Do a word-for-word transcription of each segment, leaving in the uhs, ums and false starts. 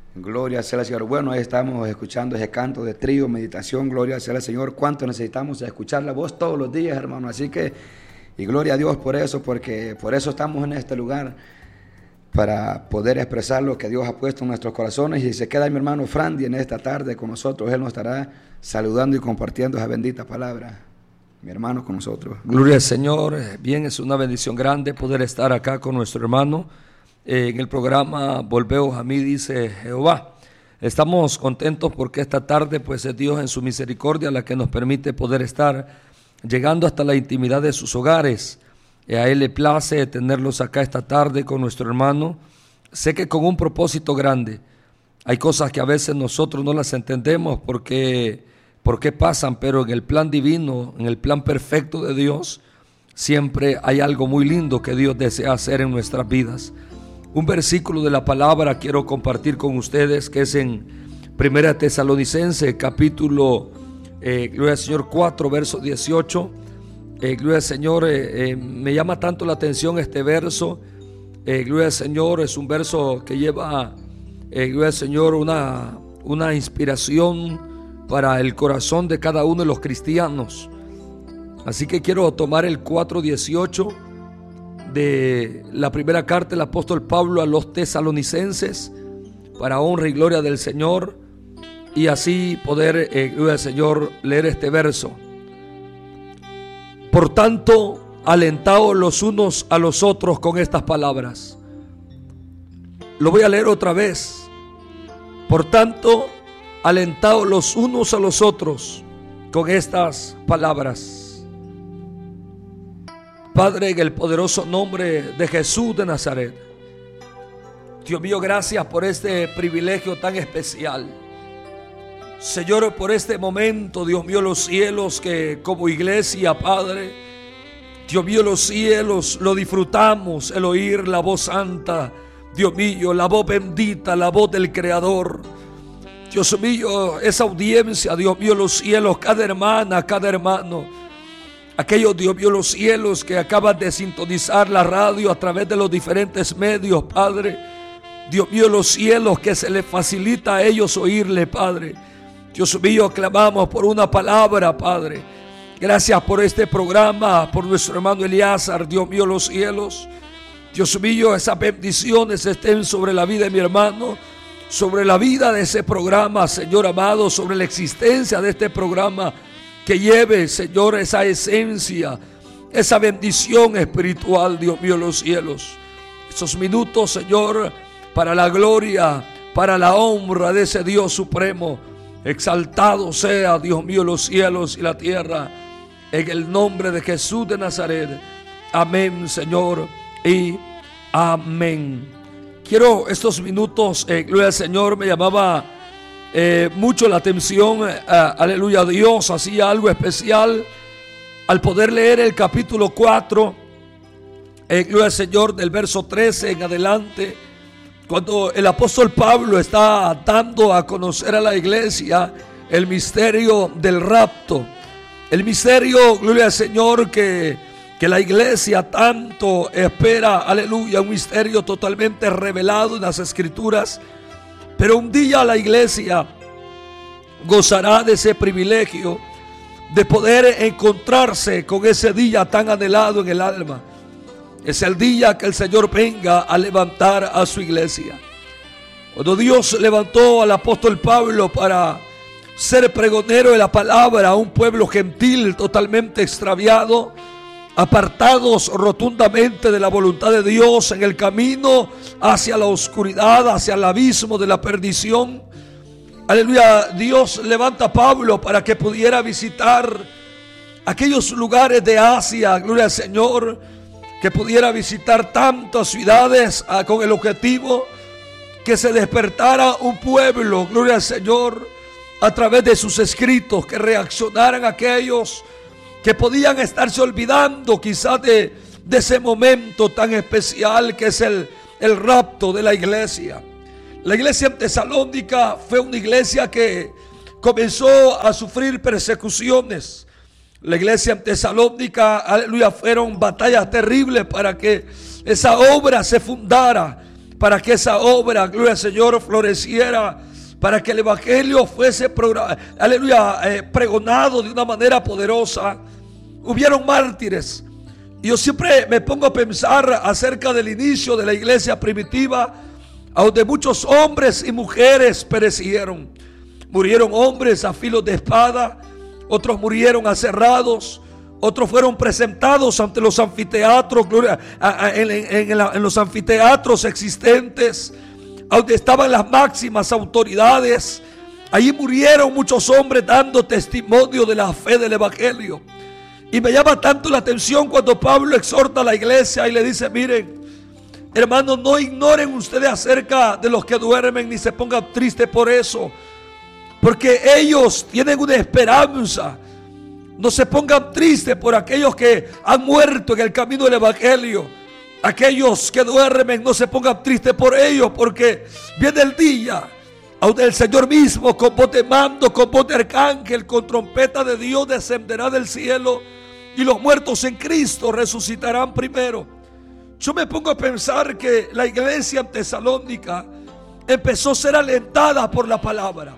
Gloria sea al Señor. Bueno, ahí estamos escuchando ese canto de trío, meditación. Gloria sea al Señor. ¿Cuánto necesitamos escuchar la voz todos los días, hermano? Así que, y gloria a Dios por eso, porque por eso estamos en este lugar, para poder expresar lo que Dios ha puesto en nuestros corazones. Y se queda mi hermano Frandy en esta tarde con nosotros. Él nos estará saludando y compartiendo esa bendita palabra. Mi hermano con nosotros. Gloria al Señor. Bien, es una bendición grande poder estar acá con nuestro hermano eh, en el programa Volveos a mí, dice Jehová. Estamos contentos porque esta tarde pues es Dios en su misericordia la que nos permite poder estar llegando hasta la intimidad de sus hogares. Eh, a Él le place tenerlos acá esta tarde con nuestro hermano. Sé que con un propósito grande. Hay cosas que a veces nosotros no las entendemos porque por qué pasan, pero en el plan divino, en el plan perfecto de Dios, siempre hay algo muy lindo que Dios desea hacer en nuestras vidas. Un versículo de la palabra quiero compartir con ustedes, que es en Primera Tesalonicenses, capítulo, eh, gloria al Señor, cuatro, verso dieciocho. Eh, gloria al Señor, eh, eh, me llama tanto la atención este verso. Eh, gloria al Señor, es un verso que lleva, eh, gloria al Señor, una, una inspiración para el corazón de cada uno de los cristianos. Así que quiero tomar el cuatro dieciocho de la primera carta del apóstol Pablo a los tesalonicenses, para honra y gloria del Señor, y así poder, eh, gloria al Señor, leer este verso. Por tanto, alentaos los unos a los otros con estas palabras. Lo voy a leer otra vez. Por tanto, alentaos los unos a los otros con estas palabras. Padre, en el poderoso nombre de Jesús de Nazaret, Dios mío, gracias por este privilegio tan especial. Señor, por este momento, Dios mío, los cielos, que como iglesia, Padre, Dios mío, los cielos lo disfrutamos, el oír la voz santa, Dios mío, la voz bendita, la voz del Creador. Dios mío, esa audiencia, Dios mío, los cielos, cada hermana, cada hermano, aquellos, Dios mío, los cielos que acaban de sintonizar la radio a través de los diferentes medios, Padre. Dios mío, los cielos, que se les facilita a ellos oírle, Padre. Dios mío, clamamos por una palabra, Padre. Gracias por este programa, por nuestro hermano Eliazar, Dios mío, los cielos. Dios mío, esas bendiciones estén sobre la vida de mi hermano, sobre la vida de ese programa, Señor amado, sobre la existencia de este programa, que lleve, Señor, esa esencia, esa bendición espiritual, Dios mío, los cielos. Esos minutos, Señor, para la gloria, para la honra de ese Dios supremo. Exaltado sea, Dios mío, los cielos y la tierra, en el nombre de Jesús de Nazaret. Amén, Señor, y amén. Quiero estos minutos, eh, gloria al Señor, me llamaba eh, mucho la atención, eh, aleluya, Dios hacía algo especial al poder leer el capítulo cuatro, eh, gloria al Señor, del verso trece en adelante, cuando el apóstol Pablo está dando a conocer a la iglesia el misterio del rapto, el misterio, gloria al Señor, que que la iglesia tanto espera, aleluya, un misterio totalmente revelado en las escrituras. Pero un día la iglesia gozará de ese privilegio de poder encontrarse con ese día tan anhelado en el alma. Es el día que el Señor venga a levantar a su iglesia. Cuando Dios levantó al apóstol Pablo para ser pregonero de la palabra a un pueblo gentil totalmente extraviado, apartados rotundamente de la voluntad de Dios, en el camino hacia la oscuridad, hacia el abismo de la perdición. Aleluya, Dios levanta a Pablo para que pudiera visitar aquellos lugares de Asia, gloria al Señor, que pudiera visitar tantas ciudades ah, con el objetivo que se despertara un pueblo, gloria al Señor, a través de sus escritos, que reaccionaran aquellos que podían estarse olvidando quizás de, de ese momento tan especial que es el, el rapto de la iglesia. La iglesia en Tesalónica fue una iglesia que comenzó a sufrir persecuciones. La iglesia en Tesalónica, aleluya, fueron batallas terribles para que esa obra se fundara. para que esa obra, gloria al Señor, floreciera, para que el evangelio fuese, aleluya, eh, pregonado de una manera poderosa. Hubieron mártires. Y yo siempre me pongo a pensar acerca del inicio de la iglesia primitiva, donde muchos hombres y mujeres perecieron. Murieron hombres a filo de espada, otros murieron aserrados, otros fueron presentados ante los anfiteatros, en, en, en, en los anfiteatros existentes, donde estaban las máximas autoridades. Allí murieron muchos hombres dando testimonio de la fe del evangelio. Y me llama tanto la atención cuando Pablo exhorta a la iglesia y le dice: miren, hermanos, no ignoren ustedes acerca de los que duermen, ni se pongan tristes por eso, porque ellos tienen una esperanza. No se pongan tristes por aquellos que han muerto en el camino del evangelio. Aquellos que duermen, no se pongan tristes por ellos, porque viene el día donde el Señor mismo, con voz de mando, con voz de arcángel, con trompeta de Dios, descenderá del cielo, y los muertos en Cristo resucitarán primero. Yo me pongo a pensar que la iglesia en Tesalónica empezó a ser alentada por la palabra.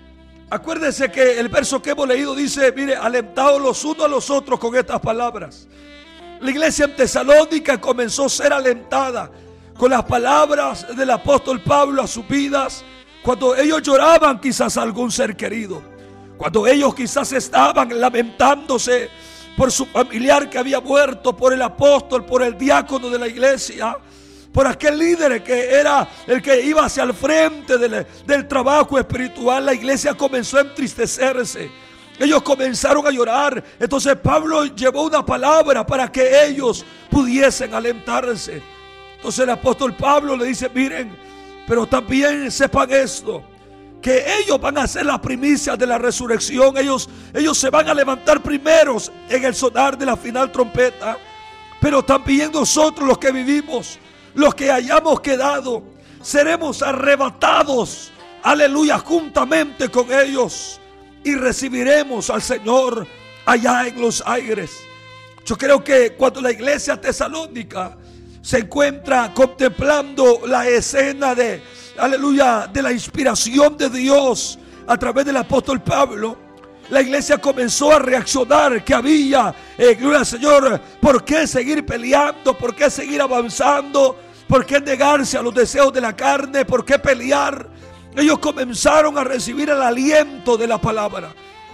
Acuérdense que el verso que hemos leído dice: mire, alentados los unos a los otros con estas palabras. La iglesia en Tesalónica comenzó a ser alentada con las palabras del apóstol Pablo a sus vidas, cuando ellos lloraban quizás a algún ser querido, cuando ellos quizás estaban lamentándose por su familiar que había muerto, por el apóstol, por el diácono de la iglesia, por aquel líder que era el que iba hacia el frente del, del trabajo espiritual. La iglesia comenzó a entristecerse. Ellos comenzaron a llorar. Entonces Pablo llevó una palabra para que ellos pudiesen alentarse. Entonces el apóstol Pablo le dice: miren, pero también sepan esto, que ellos van a ser las primicias de la resurrección. Ellos, ellos se van a levantar primeros en el sonar de la final trompeta. Pero también nosotros, los que vivimos, los que hayamos quedado, seremos arrebatados, aleluya, juntamente con ellos, y recibiremos al Señor allá en los aires. Yo creo que cuando la iglesia tesalónica se encuentra contemplando la escena de, aleluya, de la inspiración de Dios a través del apóstol Pablo, la iglesia comenzó a reaccionar, que había, eh, gloria al Señor, ¿por qué seguir peleando? ¿Por qué seguir avanzando? ¿Por qué negarse a los deseos de la carne? ¿Por qué pelear? Ellos comenzaron a recibir el aliento de la palabra.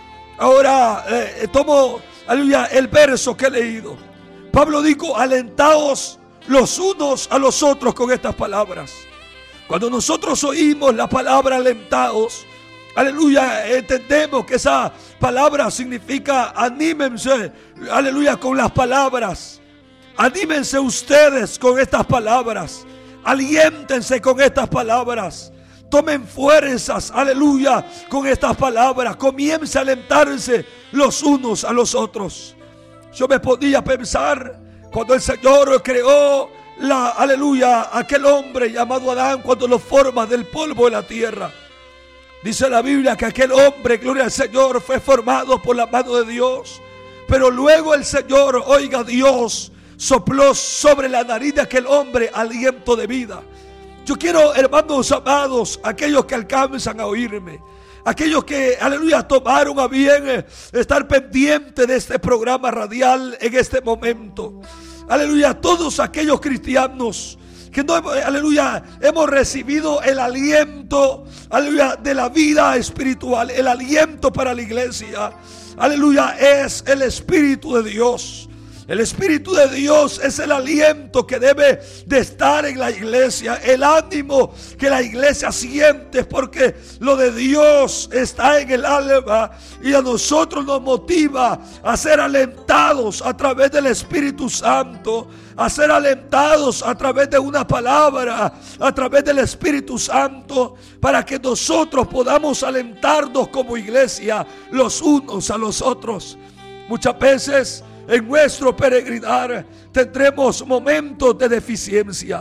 Ahora eh, tomo, aleluya, el verso que he leído. Pablo dijo: alentaos los unos a los otros con estas palabras. Cuando nosotros oímos la palabra alentaos, aleluya, entendemos que esa palabra significa anímense, aleluya, con las palabras. Anímense ustedes con estas palabras. Aliéntense con estas palabras. Tomen fuerzas, aleluya, con estas palabras. Comiencen a alentarse los unos a los otros. Yo me podía pensar cuando el Señor creó la, aleluya, aquel hombre llamado Adán, cuando lo forma del polvo de la tierra. Dice la Biblia que aquel hombre, gloria al Señor, fue formado por la mano de Dios. Pero luego el Señor, oiga, Dios sopló sobre la nariz de aquel hombre aliento de vida. Yo quiero, hermanos amados, aquellos que alcanzan a oírme, aquellos que, aleluya, tomaron a bien estar pendientes de este programa radial en este momento. Aleluya, todos aquellos cristianos que no, aleluya, hemos recibido el aliento, aleluya, de la vida espiritual. El aliento para la iglesia, aleluya, es el Espíritu de Dios. El Espíritu de Dios es el aliento que debe de estar en la iglesia, el ánimo que la iglesia siente, porque lo de Dios está en el alma y a nosotros nos motiva a ser alentados a través del Espíritu Santo, a ser alentados a través de una palabra, a través del Espíritu Santo, para que nosotros podamos alentarnos como iglesia los unos a los otros. Muchas veces en nuestro peregrinar tendremos momentos de deficiencia,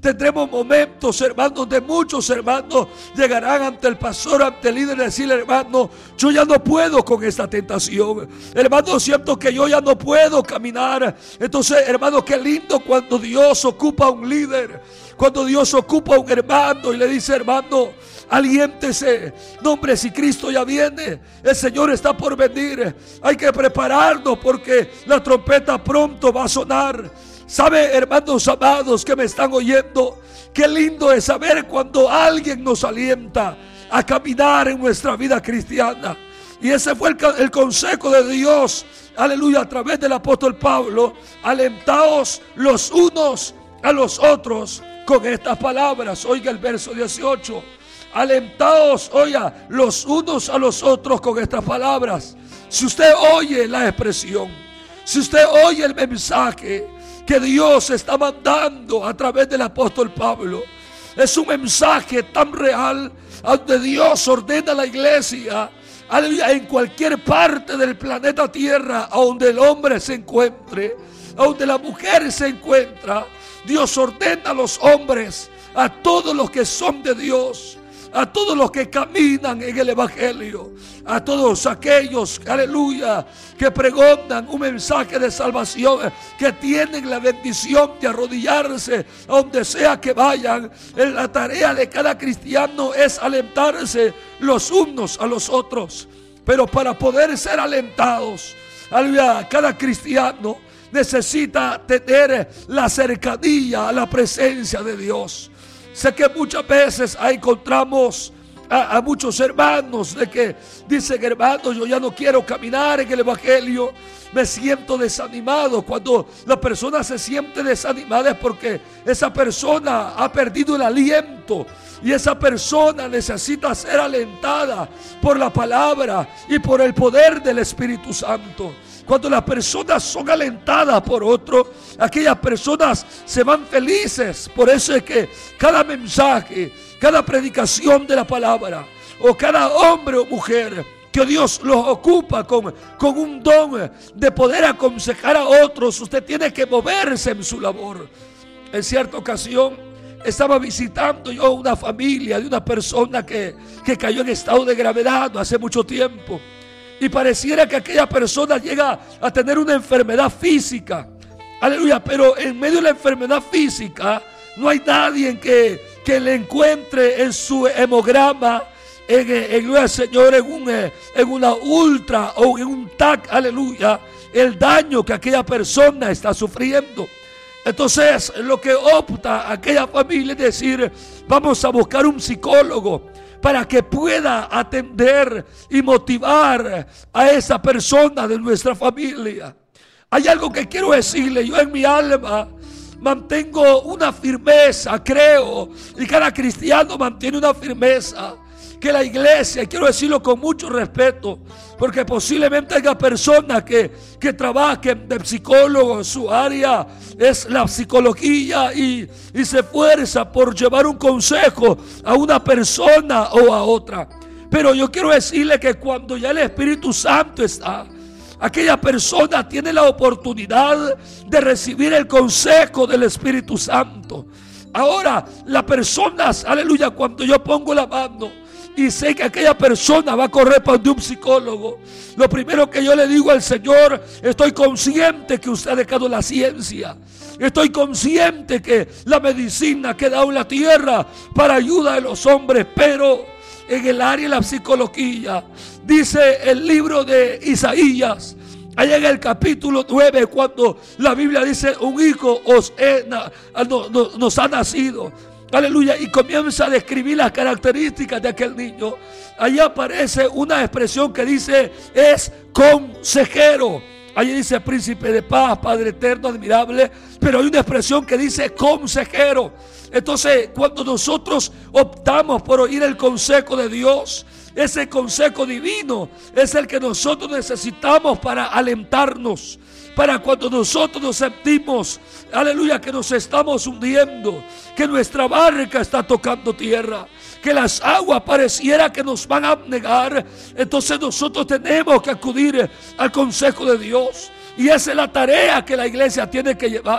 tendremos momentos, hermanos, donde muchos hermanos llegarán ante el pastor, ante el líder y decirle: hermano, yo ya no puedo con esta tentación. Hermano, siento que yo ya no puedo caminar. Entonces, hermano, qué lindo cuando Dios ocupa a un líder, cuando Dios ocupa a un hermano y le dice: hermano, aliéntese. No, hombre, si Cristo ya viene, el Señor está por venir. Hay que prepararnos porque la trompeta pronto va a sonar. ¿Sabe, hermanos amados que me están oyendo? Qué lindo es saber cuando alguien nos alienta a caminar en nuestra vida cristiana. Y ese fue el, el consejo de Dios, aleluya, a través del apóstol Pablo: alentaos los unos a los otros con estas palabras. Oiga el verso dieciocho. Alentaos, oiga, los unos a los otros con estas palabras. Si usted oye la expresión, si usted oye el mensaje que Dios está mandando a través del apóstol Pablo, es un mensaje tan real, donde Dios ordena a la iglesia, aleluya, en cualquier parte del planeta Tierra, a donde el hombre se encuentre, a donde la mujer se encuentra. Dios ordena a los hombres, a todos los que son de Dios, a todos los que caminan en el evangelio, a todos aquellos, aleluya, que pregonan un mensaje de salvación, que tienen la bendición de arrodillarse a donde sea que vayan. La tarea de cada cristiano es alentarse los unos a los otros. Pero para poder ser alentados, aleluya, cada cristiano necesita tener la cercanía a la presencia de Dios. Sé que muchas veces encontramos a, a muchos hermanos de que dicen: hermanos, yo ya no quiero caminar en el evangelio, me siento desanimado. Cuando la persona se siente desanimada es porque esa persona ha perdido el aliento, y esa persona necesita ser alentada por la palabra y por el poder del Espíritu Santo. Cuando las personas son alentadas por otro, aquellas personas se van felices. Por eso es que cada mensaje, cada predicación de la palabra, o cada hombre o mujer que Dios los ocupa con, con un don de poder aconsejar a otros, usted tiene que moverse en su labor. En cierta ocasión estaba visitando yo una familia de una persona que, que cayó en estado de gravedad no hace mucho tiempo. Y pareciera que aquella persona llega a tener una enfermedad física. Aleluya, pero en medio de la enfermedad física no hay nadie que, que le encuentre en su hemograma, en, en el Señor, en, un, en una ultra o en un T A C, aleluya, el daño que aquella persona está sufriendo. Entonces, lo que opta aquella familia es decir: vamos a buscar un psicólogo para que pueda atender y motivar a esa persona de nuestra familia. Hay algo que quiero decirle: yo en mi alma mantengo una firmeza, creo, y cada cristiano mantiene una firmeza, que la iglesia, y quiero decirlo con mucho respeto, porque posiblemente haya personas que, que trabajen de psicólogo, su área es la psicología, y, y se esfuerza por llevar un consejo a una persona o a otra. Pero yo quiero decirle que cuando ya el Espíritu Santo está, aquella persona tiene la oportunidad de recibir el consejo del Espíritu Santo. Ahora, las personas, aleluya, cuando yo pongo la mano y sé que aquella persona va a correr para un psicólogo, lo primero que yo le digo al Señor: estoy consciente que usted ha dejado la ciencia, estoy consciente que la medicina ha quedado en la tierra para ayuda de los hombres, pero en el área de la psicología, dice el libro de Isaías, allá en el capítulo nueve, cuando la Biblia dice: un hijo os he, no, no, nos ha nacido, aleluya, y comienza a describir las características de aquel niño. Allí aparece una expresión que dice: es consejero. Allí dice: príncipe de paz, Padre eterno, admirable. Pero hay una expresión que dice: consejero. Entonces, cuando nosotros optamos por oír el consejo de Dios, ese consejo divino es el que nosotros necesitamos para alentarnos, para cuando nosotros nos sentimos, aleluya, que nos estamos hundiendo, que nuestra barca está tocando tierra, que las aguas pareciera que nos van a negar. Entonces nosotros tenemos que acudir al consejo de Dios, y esa es la tarea que la iglesia tiene que llevar.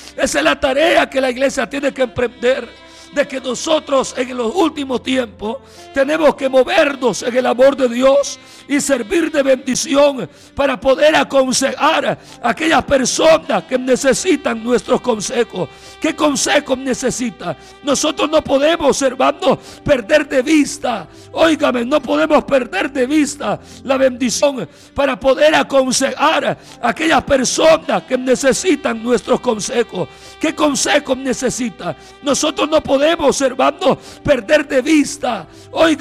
Esa es la tarea que la iglesia tiene que emprender. De que nosotros en los últimos tiempos tenemos que movernos en el amor de Dios y servir de bendición para poder aconsejar a aquellas personas que necesitan nuestros consejos. ¿Qué consejos necesita? Nosotros no podemos, hermanos, perder de vista, óigame, no podemos perder de vista la bendición para poder aconsejar a aquellas personas que necesitan nuestros consejos. ¿Qué consejos necesita? Nosotros no podemos, hermanos, perder de vista, oiga,